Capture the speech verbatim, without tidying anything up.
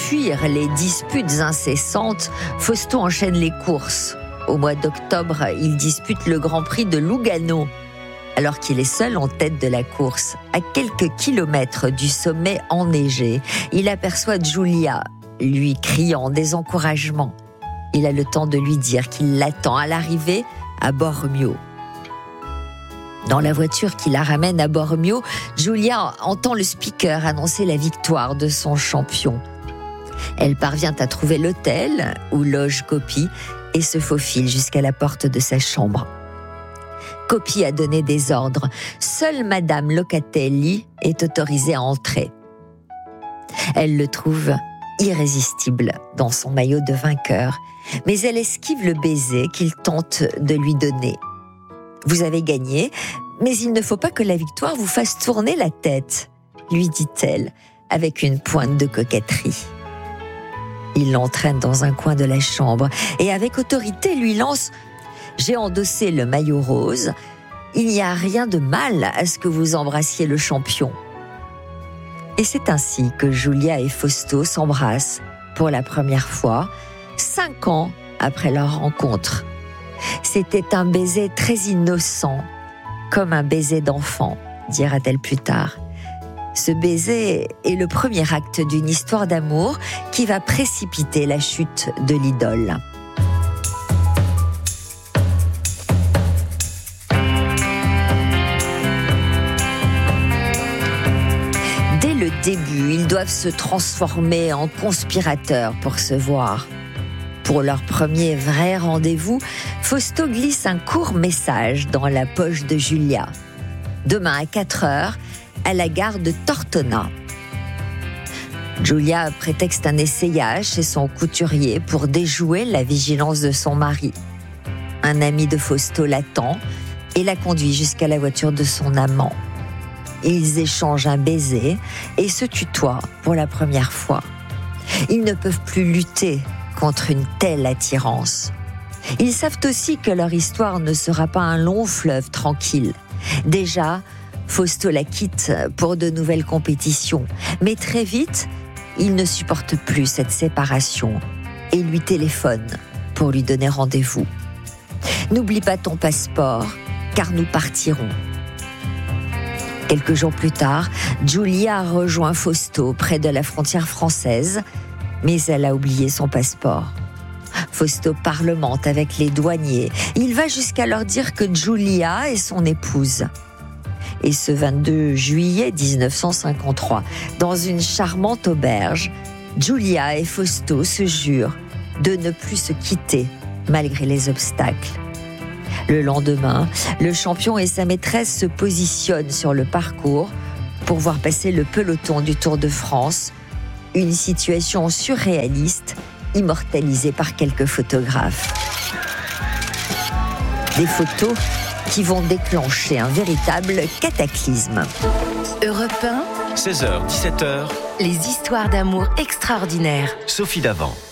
fuir les disputes incessantes, Fausto enchaîne les courses. Au mois d'octobre, il dispute le Grand Prix de Lugano, alors qu'il est seul en tête de la course. À quelques kilomètres du sommet enneigé, il aperçoit Giulia, lui criant des encouragements. Il a le temps de lui dire qu'il l'attend à l'arrivée à Bormio. Dans la voiture qui la ramène à Bormio, Giulia entend le speaker annoncer la victoire de son champion. Elle parvient à trouver l'hôtel où loge Coppi et se faufile jusqu'à la porte de sa chambre. Coppi a donné des ordres. Seule Madame Locatelli est autorisée à entrer. Elle le trouve irrésistible dans son maillot de vainqueur, mais elle esquive le baiser qu'il tente de lui donner. Vous avez gagné, mais il ne faut pas que la victoire vous fasse tourner la tête, lui dit-elle, avec une pointe de coquetterie. Il l'entraîne dans un coin de la chambre et avec autorité lui lance « J'ai endossé le maillot rose, il n'y a rien de mal à ce que vous embrassiez le champion. » Et c'est ainsi que Giulia et Fausto s'embrassent pour la première fois, cinq ans après leur rencontre. C'était un baiser très innocent, comme un baiser d'enfant, dira-t-elle plus tard. Ce baiser est le premier acte d'une histoire d'amour qui va précipiter la chute de l'idole. Dès le début, ils doivent se transformer en conspirateurs pour se voir. Pour leur premier vrai rendez-vous, Fausto glisse un court message dans la poche de Giulia. Demain à quatre heures, à la gare de Tortona. Giulia prétexte un essayage chez son couturier pour déjouer la vigilance de son mari. Un ami de Fausto l'attend et la conduit jusqu'à la voiture de son amant. Ils échangent un baiser et se tutoient pour la première fois. Ils ne peuvent plus lutter contre une telle attirance. Ils savent aussi que leur histoire ne sera pas un long fleuve tranquille. Déjà, Fausto la quitte pour de nouvelles compétitions. Mais très vite, il ne supporte plus cette séparation et lui téléphone pour lui donner rendez-vous. « N'oublie pas ton passeport, car nous partirons. » Quelques jours plus tard, Giulia rejoint Fausto près de la frontière française, mais elle a oublié son passeport. Fausto parlemente avec les douaniers. Il va jusqu'à leur dire que Giulia est son épouse. Et ce vingt-deux juillet dix-neuf cent cinquante-trois, dans une charmante auberge, Giulia et Fausto se jurent de ne plus se quitter malgré les obstacles. Le lendemain, le champion et sa maîtresse se positionnent sur le parcours pour voir passer le peloton du Tour de France. Une situation surréaliste, immortalisée par quelques photographes. Des photos qui vont déclencher un véritable cataclysme. Europe un, seize heures dix-sept heures, les histoires d'amour extraordinaires. Sophie Davant.